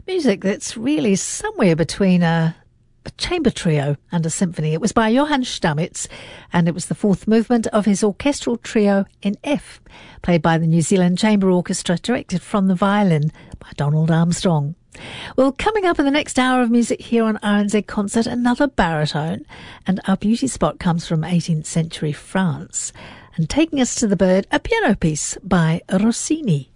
Music that's really somewhere between a chamber trio and a symphony. It was by Johann Stamitz, and it was the fourth movement of his orchestral trio in F, played by the New Zealand Chamber Orchestra, directed from the violin by Donald Armstrong. Well, coming up in the next hour of music here on RNZ Concert, another baritone, and our beauty spot comes from 18th century France. And taking us to the bird, a piano piece by Rossini.